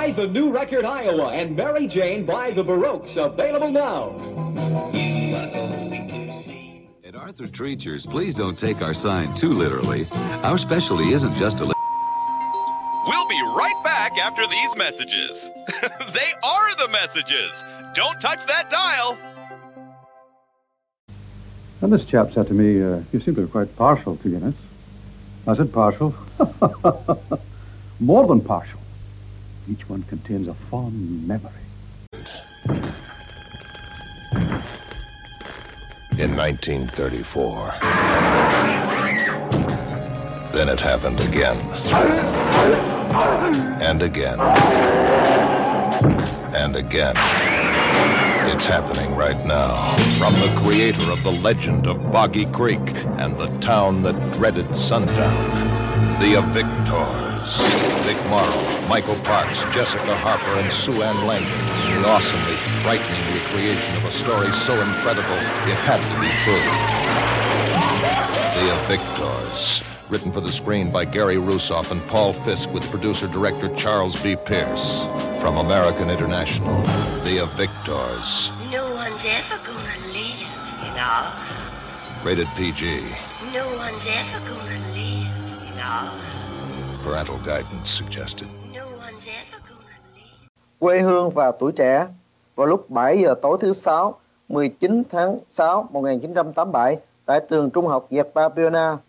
Buy the new record Iowa and Mary Jane by the Baroques, available now. At Arthur Treachers, please don't take our sign too literally. Our specialty isn't just to... We'll be right back after these messages. They are the messages. Don't touch that dial. And this chap said to me, you seem to be quite partial to Guinness. I said, partial? More than partial. Each one contains a fond memory. In 1934. Then it happened again. And again. And again. It's happening right now. From the creator of the legend of Boggy Creek and the town that dreaded sundown, the Evictors. Vic Morrow, Michael Parks, Jessica Harper, and Sue Ann Langdon. The awesomely frightening recreation of a story so incredible it had to be true. The Evictors. Written for the screen by Gary Rusoff and Paul Fisk with producer-director Charles B. Pierce. From American International, The Evictors. No one's ever gonna live, you know. Rated PG. No one's ever gonna live, you know. Parental guidance suggested. No one's ever gonna live. Quê hương và tuổi trẻ vào lúc 7 giờ tối thứ Sáu, 19 tháng 6 1987 tại trường Trung học Dẹp Ba Piona.